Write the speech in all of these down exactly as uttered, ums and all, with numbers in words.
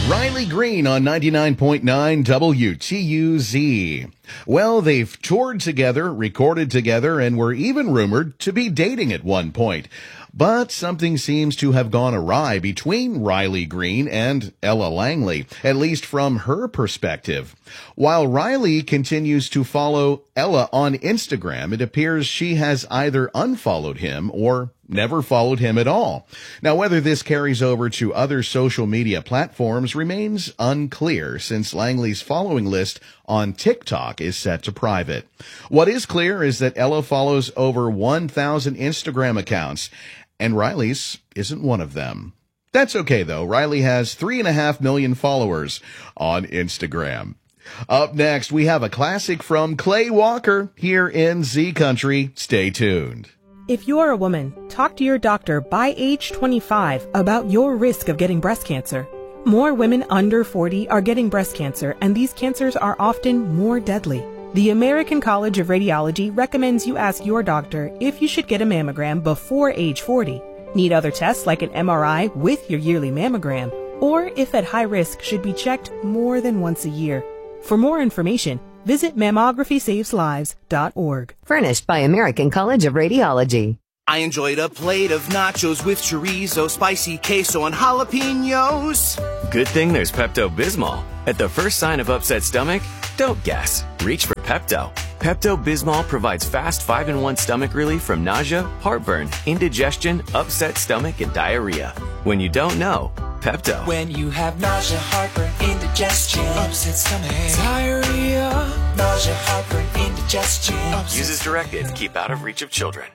Riley Green on ninety-nine point nine W T U Z. Well, they've toured together, recorded together, and were even rumored to be dating at one point. But something seems to have gone awry between Riley Green and Ella Langley, at least from her perspective. While Riley continues to follow Ella on Instagram, it appears she has either unfollowed him or never followed him at all. Now, whether this carries over to other social media platforms remains unclear, since Langley's following list on TikTok is set to private. What is clear is that Ella follows over one thousand Instagram accounts, and Riley's isn't one of them. That's okay, though. Riley has three and a half million followers on Instagram. Up next, we have a classic from Clay Walker here in Z Country. Stay tuned. If you're a woman, talk to your doctor by age twenty-five about your risk of getting breast cancer. More women under forty are getting breast cancer, and these cancers are often more deadly. The American College of Radiology recommends you ask your doctor if you should get a mammogram before age forty, need other tests like an M R I with your yearly mammogram, or if at high risk should be checked more than once a year. For more information, visit mammography saves lives dot org. Furnished by American College of Radiology. I enjoyed a plate of nachos with chorizo, spicy queso, and jalapenos. Good thing there's Pepto-Bismol. At the first sign of upset stomach, don't guess. Reach for Pepto. Pepto-Bismol provides fast five in one stomach relief from nausea, heartburn, indigestion, upset stomach, and diarrhea. When you don't know, Pepto. When you have nausea, heartburn, indigestion, upset stomach, diarrhea, nausea, heartburn, indigestion. Use as directed. Keep out of reach of children.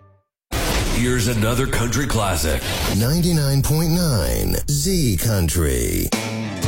Here's another country classic. ninety-nine point nine Z Country.